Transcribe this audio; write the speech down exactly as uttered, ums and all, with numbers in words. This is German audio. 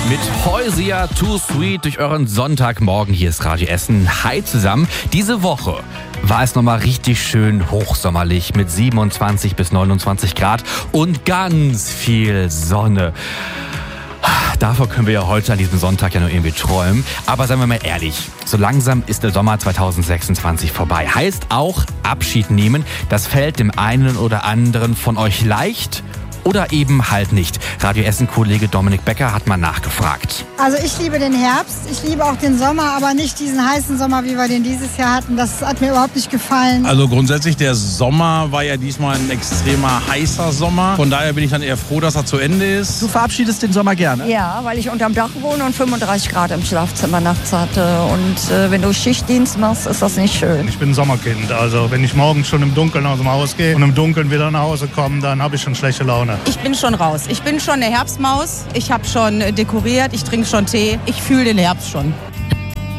Mit Heusia Too Sweet durch euren Sonntagmorgen. Hier ist Radio Essen. Hi zusammen. Diese Woche war es nochmal richtig schön hochsommerlich mit siebenundzwanzig bis neunundzwanzig Grad und ganz viel Sonne. Davor können wir ja heute an diesem Sonntag ja nur irgendwie träumen. Aber seien wir mal ehrlich, so langsam ist der Sommer zweitausendsechsundzwanzig vorbei. Heißt auch Abschied nehmen. Das fällt dem einen oder anderen von euch leicht oder eben halt nicht. Radio Essen-Kollege Dominik Becker hat mal nachgefragt. Also ich liebe den Herbst, ich liebe auch den Sommer, aber nicht diesen heißen Sommer, wie wir den dieses Jahr hatten. Das hat mir überhaupt nicht gefallen. Also grundsätzlich, der Sommer war ja diesmal ein extremer heißer Sommer. Von daher bin ich dann eher froh, dass er zu Ende ist. Du verabschiedest den Sommer gerne? Ja, weil ich unterm Dach wohne und fünfunddreißig Grad im Schlafzimmer nachts hatte. Und äh, wenn du Schichtdienst machst, ist das nicht schön. Ich bin ein Sommerkind. Also wenn ich morgens schon im Dunkeln aus dem Haus gehe und im Dunkeln wieder nach Hause komme, dann habe ich schon schlechte Laune. Ich bin schon raus. Ich bin schon eine Herbstmaus. Ich habe schon dekoriert, ich trinke schon Tee. Ich fühle den Herbst schon.